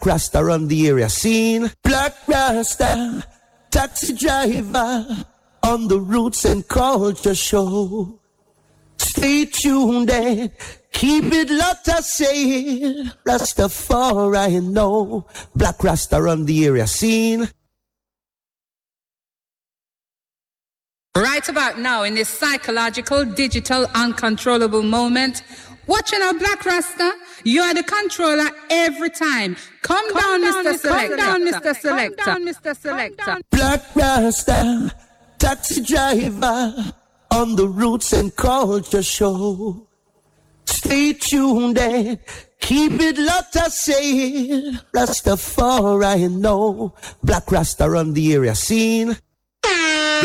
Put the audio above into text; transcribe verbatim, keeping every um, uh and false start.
Rasta run the area scene. Black Rasta, taxi driver, on the Roots and Culture Show. Stay tuned and keep it locked, I say. Rastafari know. Black Rasta run the area scene. Right about now, in this psychological, digital, uncontrollable moment, watching our Black Rasta, you are the controller every time. Come, come down, down, Mister Selector. Come down, Mister Selector. Come down, Mister Selector. Black Rasta, taxi driver, on the Roots and Culture Show. Stay tuned and keep it locked, I say. Rastafari know. Black Rasta run the area scene.